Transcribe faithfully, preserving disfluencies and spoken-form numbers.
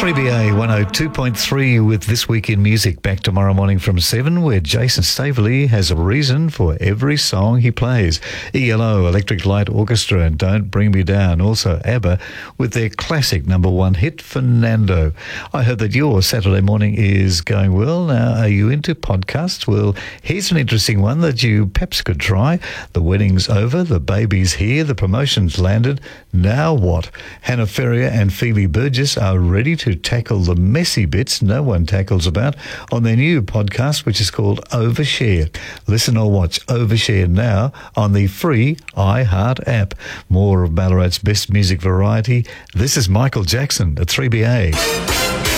three B A one oh two point three with This Week in Music, back tomorrow morning from seven, where Jason Staveley has a reason for every song he plays. E L O, Electric Light Orchestra, and Don't Bring Me Down. Also ABBA with their classic number one hit, Fernando. I heard that your Saturday morning is going well. Now, are you into podcasts? Well, here's an interesting one that you perhaps could try. The wedding's over, the baby's here, the promotion's landed. Now what? Hannah Ferrier and Phoebe Burgess are ready to tackle the messy bits no one tackles about on their new podcast, which is called Overshare. Listen or watch Overshare now on the free iHeart app. More of Ballarat's best music variety. This is Michael Jackson at three B A.